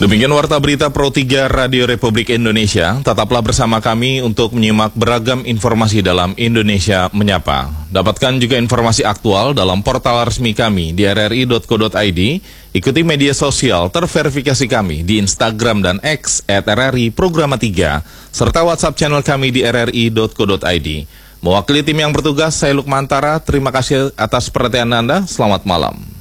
Demikian Warta Berita Pro 3 Radio Republik Indonesia. Tetaplah bersama kami untuk menyimak beragam informasi dalam Indonesia Menyapa. Dapatkan juga informasi aktual dalam portal resmi kami di rri.co.id. Ikuti media sosial terverifikasi kami di Instagram dan X @RRI Programa 3, serta WhatsApp channel kami di rri.co.id. Mewakili tim yang bertugas, saya Lukmantara. Terima kasih atas perhatian Anda. Selamat malam.